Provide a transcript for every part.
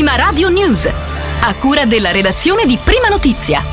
Prima Radio News, a cura della redazione di Prima Notizia.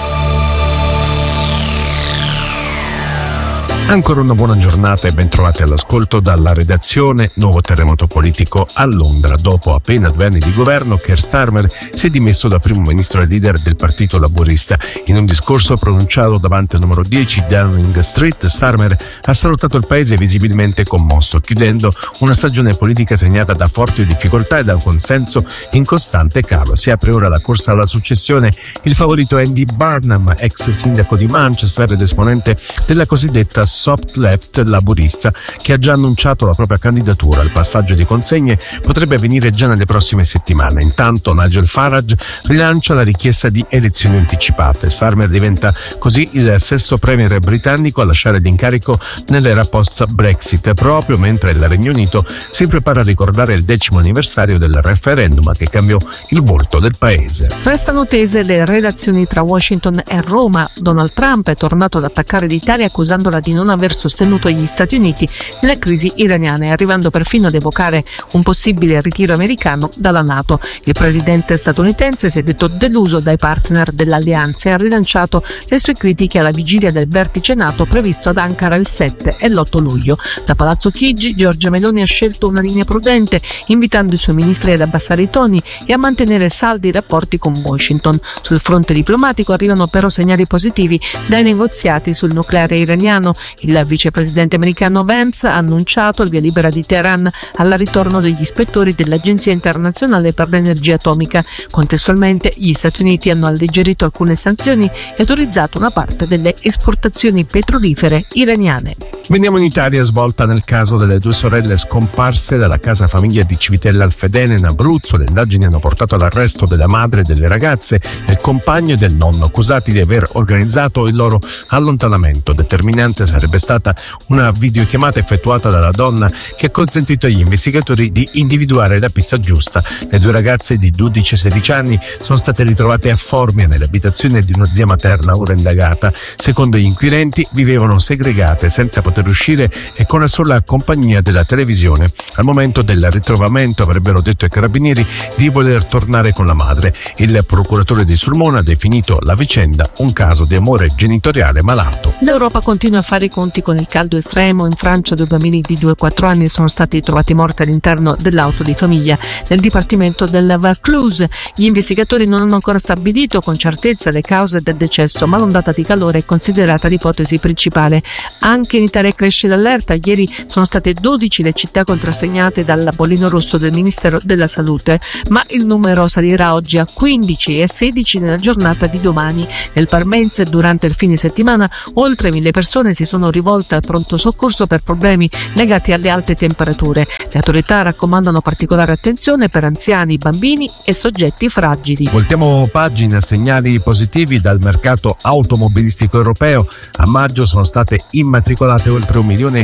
Ancora una buona giornata e ben trovati all'ascolto dalla redazione. Nuovo terremoto politico a Londra. Dopo appena 2 anni di governo, Keir Starmer si è dimesso da primo ministro e leader del Partito Laburista. In un discorso pronunciato davanti al numero 10 Downing Street, Starmer ha salutato il paese visibilmente commosso, chiudendo una stagione politica segnata da forti difficoltà e da un consenso in costante calo. Si apre ora la corsa alla successione. Il favorito Andy Burnham, ex sindaco di Manchester ed esponente della cosiddetta soft left laburista, che ha già annunciato la propria candidatura. Il passaggio di consegne potrebbe avvenire già nelle prossime settimane. Intanto Nigel Farage rilancia la richiesta di elezioni anticipate. Starmer diventa così il sesto premier britannico a lasciare l'incarico nell'era post-Brexit, proprio mentre il Regno Unito si prepara a ricordare il 10° anniversario del referendum che cambiò il volto del paese. Restano tese le relazioni tra Washington e Roma. Donald Trump è tornato ad attaccare l'Italia accusandola di non aver sostenuto gli Stati Uniti nella crisi iraniana, arrivando perfino ad evocare un possibile ritiro americano dalla NATO. Il presidente statunitense si è detto deluso dai partner dell'alleanza e ha rilanciato le sue critiche alla vigilia del vertice NATO previsto ad Ankara il 7 e l'8 luglio. Da Palazzo Chigi, Giorgia Meloni ha scelto una linea prudente, invitando i suoi ministri ad abbassare i toni e a mantenere saldi i rapporti con Washington. Sul fronte diplomatico arrivano però segnali positivi dai negoziati sul nucleare iraniano. Il vicepresidente americano Vance ha annunciato il via libera di Teheran al ritorno degli ispettori dell'Agenzia internazionale per l'energia atomica. Contestualmente gli Stati Uniti hanno alleggerito alcune sanzioni e autorizzato una parte delle esportazioni petrolifere iraniane. Veniamo in Italia, svolta nel caso delle 2 sorelle scomparse dalla casa famiglia di Civitella al Fedene in Abruzzo. Le indagini hanno portato all'arresto della madre delle ragazze, del compagno e del nonno, accusati di aver organizzato il loro allontanamento. Determinante sarebbe stata una videochiamata effettuata dalla donna che ha consentito agli investigatori di individuare la pista giusta. Le 2 ragazze di 12 e 16 anni sono state ritrovate a Formia, nell'abitazione di una zia materna ora indagata. Secondo gli inquirenti vivevano segregate, senza poter uscire e con la sola compagnia della televisione. Al momento del ritrovamento avrebbero detto ai carabinieri di voler tornare con la madre. Il procuratore di Sulmona ha definito la vicenda un caso di amore genitoriale malato. L'Europa continua a fare i conti con il caldo estremo. In Francia 2 bambini di 2 e 4 anni sono stati trovati morti all'interno dell'auto di famiglia nel dipartimento del Vaucluse. Gli investigatori non hanno ancora stabilito con certezza le cause del decesso, ma l'ondata di calore è considerata l'ipotesi principale. Anche in Italia cresce l'allerta. Ieri sono state 12 le città contrassegnate dal bollino rosso del Ministero della Salute, ma il numero salirà oggi a 15 e 16 nella giornata di domani. Nel Parmense durante il fine settimana oltre 1000 persone si sono rivolte al pronto soccorso per problemi legati alle alte temperature. Le autorità raccomandano particolare attenzione per anziani, bambini e soggetti fragili. Voltiamo pagina. Segnali positivi dal mercato automobilistico europeo. A maggio sono state immatricolate oltre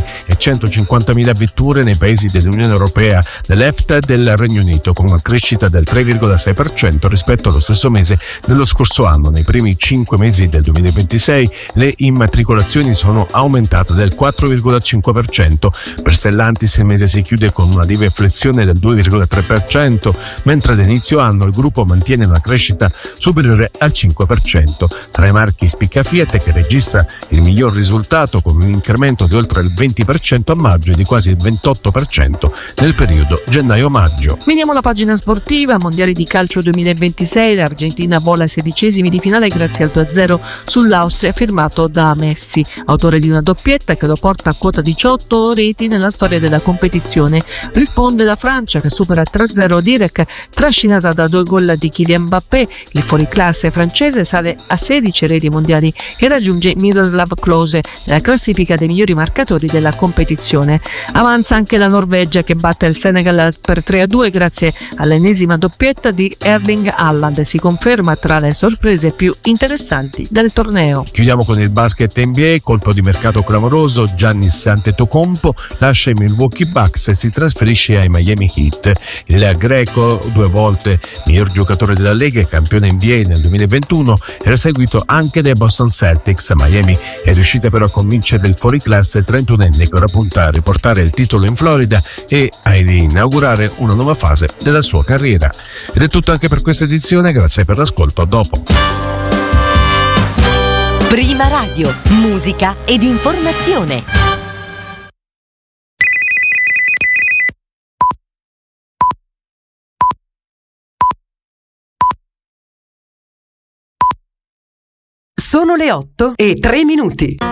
1.150.000 vetture nei paesi dell'Unione Europea, dell'EFTA e del Regno Unito, con una crescita del 3,6% rispetto allo stesso mese dello scorso anno. Nei primi 5 mesi del 2026 le immatricolazioni sono aumentate del 4,5%. Per Stellantis il mese si chiude con una lieve flessione del 2,3%, mentre ad inizio anno il gruppo mantiene una crescita superiore al 5%. Tra i marchi spicca Fiat, che registra il miglior risultato con un incremento di oltre il 20% a maggio e di quasi il 28% nel periodo gennaio-maggio. Veniamo alla pagina sportiva. Mondiali di calcio 2026, l'Argentina vola ai 16esimi di finale grazie al 2-0 sull'Austria firmato da Messi, autore di una doppietta che lo porta a quota 18 reti nella storia della competizione. Risponde la Francia, che supera 3-0 Direk, trascinata da 2 gol di Kylian Mbappé. Il fuoriclasse francese sale a 16 reti mondiali e raggiunge Miroslav Klose nella classifica dei migliori marcatori della competizione. Avanza anche la Norvegia, che batte il Senegal per 3-2 grazie all'ennesima doppietta di Erling Haaland e si conferma tra le sorprese più interessanti del torneo. Chiudiamo con il basket NBA. Colpo di mercato mercato clamoroso, Giannis Antetokounmpo lascia i Milwaukee Bucks e si trasferisce ai Miami Heat. Il greco, 2 volte miglior giocatore della Lega e campione NBA nel 2021, era seguito anche dai Boston Celtics. Miami è riuscita però a convincere il fuoriclasse 31enne che ora punta a riportare il titolo in Florida e a inaugurare una nuova fase della sua carriera. Ed è tutto anche per questa edizione, grazie per l'ascolto, a dopo. Prima Radio, musica ed informazione. Sono le 8:03.